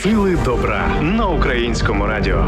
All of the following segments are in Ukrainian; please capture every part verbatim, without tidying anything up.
Сили добра на Українському радіо.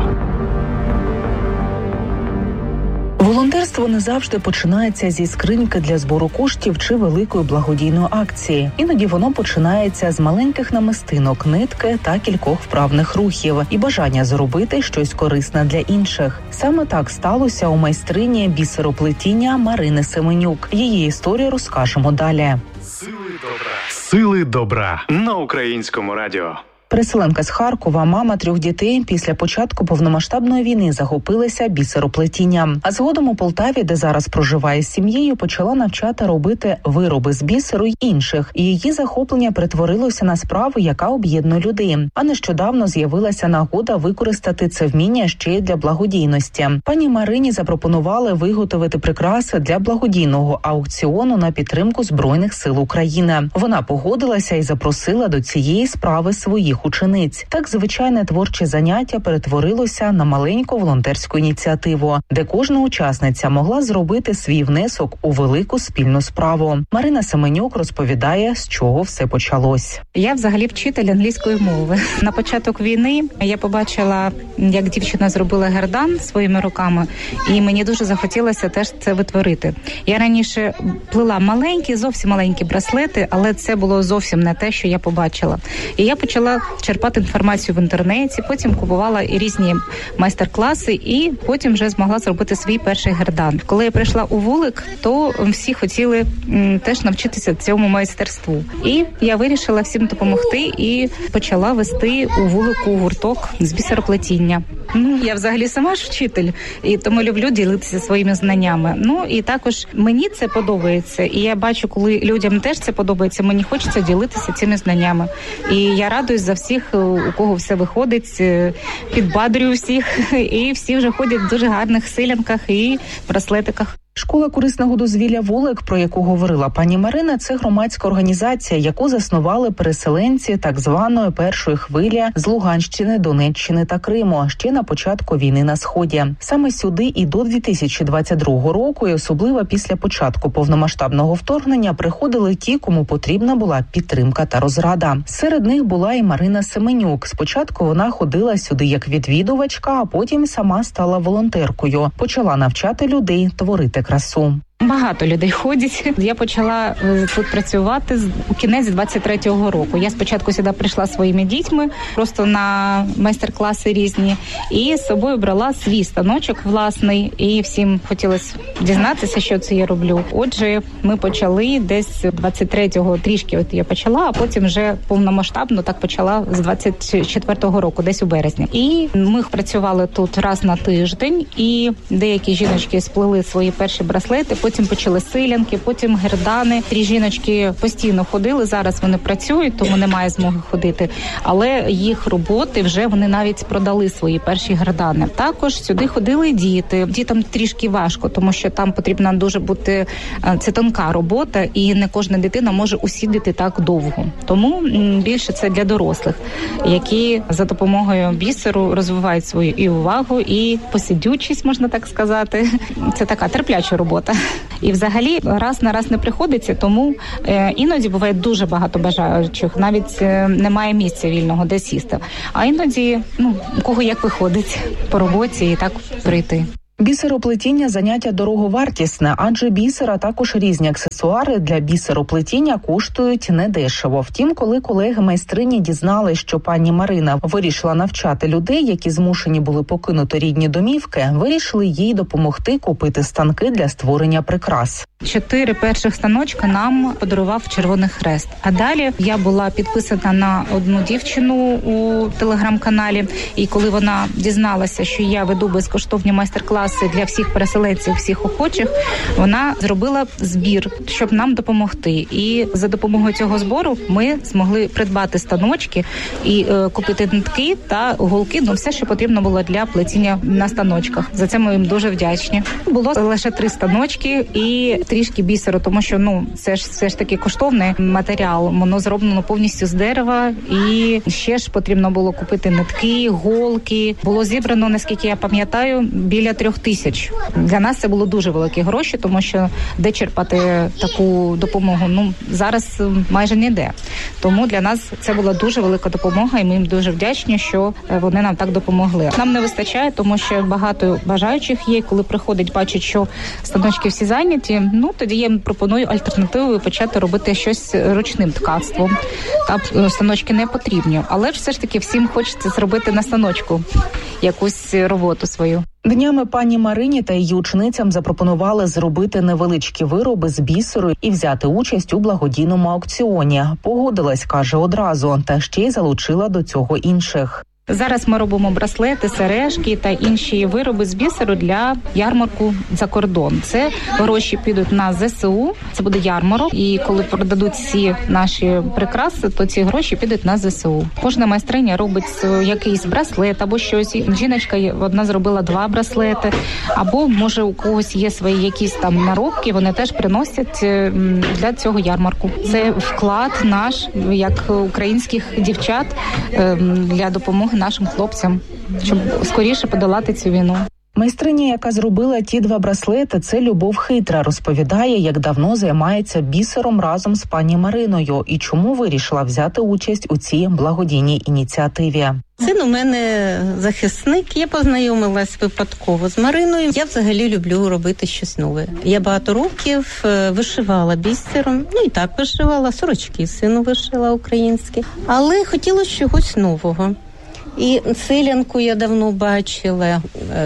Волонтерство не завжди починається зі скриньки для збору коштів чи великої благодійної акції. Іноді воно починається з маленьких намистинок, нитки та кількох вправних рухів і бажання зробити щось корисне для інших. Саме так сталося у майстрині бісероплетіння Марини Семенюк. Її історію розкажемо далі. Сили добра. Сили добра на Українському радіо. Переселенка з Харкова, мама трьох дітей, після початку повномасштабної війни захопилася бісероплетінням. А згодом у Полтаві, де зараз проживає з сім'єю, почала навчати робити вироби з бісеру й інших. І її захоплення перетворилося на справу, яка об'єднує людей. А нещодавно з'явилася нагода використати це вміння ще й для благодійності. Пані Марині запропонували виготовити прикраси для благодійного аукціону на підтримку Збройних сил України. Вона погодилася і запросила до цієї справи своїх учениць. Так звичайне творче заняття перетворилося на маленьку волонтерську ініціативу, де кожна учасниця могла зробити свій внесок у велику спільну справу. Марина Семенюк розповідає, з чого все почалось. Я взагалі вчитель англійської мови. На початок війни я побачила, як дівчина зробила гердан своїми руками, і мені дуже захотілося теж це витворити. Я раніше плела маленькі, зовсім маленькі браслети, але це було зовсім не те, що я побачила. І я почала черпати інформацію в інтернеті, потім купувала і різні майстер-класи, і потім вже змогла зробити свій перший гердан. Коли я прийшла у вулик, то всі хотіли м, теж навчитися цьому майстерству. І я вирішила всім допомогти і почала вести у вулику гурток з бісероплетіння. Ну, я взагалі сама ж вчитель, і тому люблю ділитися своїми знаннями. Ну, і також мені це подобається, і я бачу, коли людям теж це подобається, мені хочеться ділитися цими знаннями. І я радуюсь за всіх, у кого все виходить, підбадрюю всіх, і всі вже ходять в дуже гарних силянках і браслетиках. Школа корисного дозвілля «Вулик», про яку говорила пані Марина, це громадська організація, яку заснували переселенці так званої першої хвилі з Луганщини, Донеччини та Криму ще на початку війни на Сході. Саме сюди і до дві тисячі двадцять другого року, і особливо після початку повномасштабного вторгнення, приходили ті, кому потрібна була підтримка та розрада. Серед них була і Марина Семенюк. Спочатку вона ходила сюди як відвідувачка, а потім сама стала волонтеркою. Почала навчати людей творити красу. Багато людей ходять. Я почала тут працювати у кінець двадцять третього року. Я спочатку сюди прийшла своїми дітьми, просто на майстер-класи різні, і з собою брала свій станочок власний, і всім хотілося дізнатися, що це я роблю. Отже, ми почали десь двадцять третього трішки от я почала, а потім вже повномасштабно так почала з двадцять четвертого року, десь у березні. І ми працювали тут раз на тиждень, і деякі жіночки сплели свої перші браслети, потім почали силянки, потім гердани. Три жіночки постійно ходили, зараз вони працюють, тому немає змоги ходити. Але їх роботи вже вони навіть продали свої перші гердани. Також сюди ходили діти. Дітям трішки важко, тому що там потрібно дуже бути, це тонка робота, і не кожна дитина може усідати так довго. Тому більше це для дорослих, які за допомогою бісеру розвивають свою і увагу, і посидючість, можна так сказати. Це така терпляча робота. І взагалі раз на раз не приходиться, тому е, іноді буває дуже багато бажаючих, навіть е, немає місця вільного, де сісти. А іноді, ну, у кого як виходить по роботі і так прийти. Бісероплетіння – заняття дороговартісне, адже бісер, а також різні аксесуари для бісероплетіння коштують недешево. Втім, коли колеги-майстрині дізнали, що пані Марина вирішила навчати людей, які змушені були покинути рідні домівки, вирішили їй допомогти купити станки для створення прикрас. Чотири перших станочка нам подарував Червоний Хрест. А далі я була підписана на одну дівчину у телеграм-каналі, і коли вона дізналася, що я веду безкоштовні майстер-класи для всіх переселенців, всіх охочих, вона зробила збір, щоб нам допомогти. І за допомогою цього збору ми змогли придбати станочки і е, купити нитки та голки, ну все, що потрібно було для плетіння на станочках. За це ми їм дуже вдячні. Було лише три станочки і трішки бісеру, тому що ну це ж все ж таки коштовний матеріал. Воно зроблено повністю з дерева, і ще ж потрібно було купити нитки, голки. Було зібрано, наскільки я пам'ятаю, біля трьох трьох тисяч. Для нас це було дуже великі гроші, тому що де черпати таку допомогу, ну, зараз майже ніде. Тому для нас це була дуже велика допомога, і ми їм дуже вдячні, що вони нам так допомогли. Нам не вистачає, тому що багато бажаючих є, коли приходять, бачать, що станочки всі зайняті, ну, тоді я їм пропоную альтернативу почати робити щось ручним ткацтвом. Та станочки не потрібні, але ж все ж таки всім хочеться зробити на станочку якусь роботу свою. Днями пані Марині та її ученицям запропонували зробити невеличкі вироби з бісеру і взяти участь у благодійному аукціоні. Погодилась, каже, одразу, та ще й залучила до цього інших. Зараз ми робимо браслети, сережки та інші вироби з бісеру для ярмарку за кордон. Це гроші підуть на зе се у, це буде ярмарок, і коли продадуть всі наші прикраси, то ці гроші підуть на зе се у. Кожна майстриня робить якийсь браслет або щось. Жіночка одна зробила два браслети, або, може, у когось є свої якісь там наробки, вони теж приносять для цього ярмарку. Це вклад наш, як українських дівчат, для допомоги нашим хлопцям, щоб скоріше подолати цю війну. Майстриня, яка зробила ті два браслети, це Любов Хитра, розповідає, як давно займається бісером разом з пані Мариною і чому вирішила взяти участь у цій благодійній ініціативі. Син у мене захисник, я познайомилась випадково з Мариною. Я взагалі люблю робити щось нове. Я багато років вишивала бісером, ну і так вишивала, сорочки сину вишила українські, але хотілося чогось нового. І селянку я давно бачила,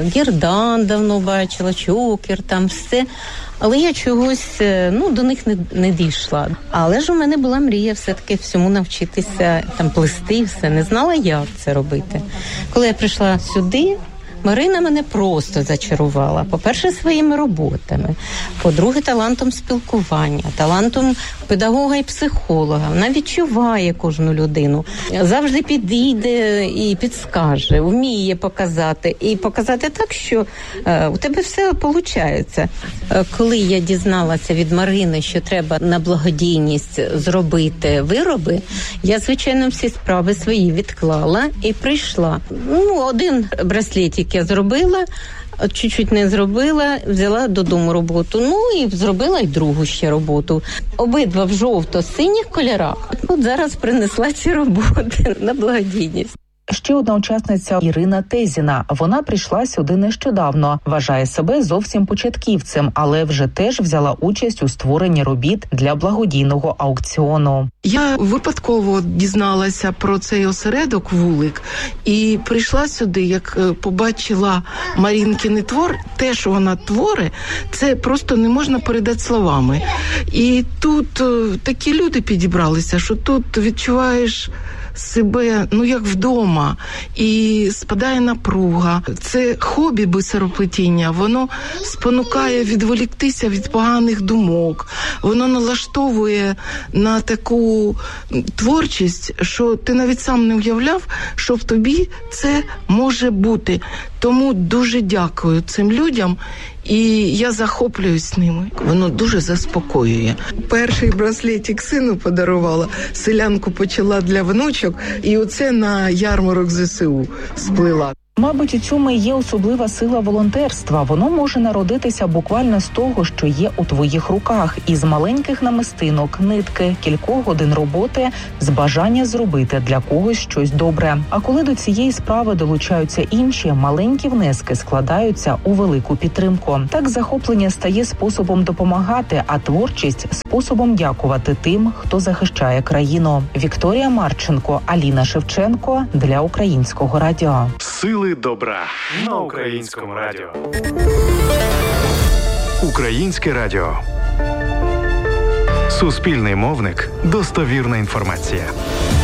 гердан давно бачила, чокер, там все. Але я чогось, ну, до них не, не дійшла. Але ж у мене була мрія все-таки всьому навчитися, там, плести все. Не знала, як це робити. Коли я прийшла сюди, Марина мене просто зачарувала. По-перше, своїми роботами. По-друге, талантом спілкування, талантом педагога і психолога. Вона відчуває кожну людину. Завжди підійде і підскаже, вміє показати. І показати так, що е, у тебе все виходить. Е, коли я дізналася від Марини, що треба на благодійність зробити вироби, я, звичайно, всі справи свої відклала і прийшла. Ну, один браслетик я зробила, чуть-чуть не зробила, взяла додому роботу, ну і зробила й другу ще роботу. Обидва в жовто-синіх кольорах. От зараз принесла ці роботи на благодійність. Ще одна учасниця Ірина Тезіна. Вона прийшла сюди нещодавно. Вважає себе зовсім початківцем, але вже теж взяла участь у створенні робіт для благодійного аукціону. Я випадково дізналася про цей осередок «Вулик» і прийшла сюди, як побачила Марінкин твор. Те, що вона творить, це просто не можна передати словами. І тут такі люди підібралися, що тут відчуваєш себе, ну, як вдома, і спадає напруга. Це хобі бисероплетіння, воно спонукає відволіктися від поганих думок, воно налаштовує на таку творчість, що ти навіть сам не уявляв, що в тобі це може бути. Тому дуже дякую цим людям, і я захоплююсь ними. Воно дуже заспокоює. Перший браслетик сину подарувала, селянку почала для внучок, і оце на ярмарок зе се у сплила. Мабуть, у цьому є особлива сила волонтерства. Воно може народитися буквально з того, що є у твоїх руках. Із маленьких намистинок, нитки, кількох годин роботи, з бажання зробити для когось щось добре. А коли до цієї справи долучаються інші, маленькі внески складаються у велику підтримку. Так захоплення стає способом допомагати, а творчість – способом дякувати тим, хто захищає країну. Вікторія Марченко, Аліна Шевченко для Українського радіо. Сили добра на Українському радіо. Українське радіо. Суспільний мовник. Достовірна інформація.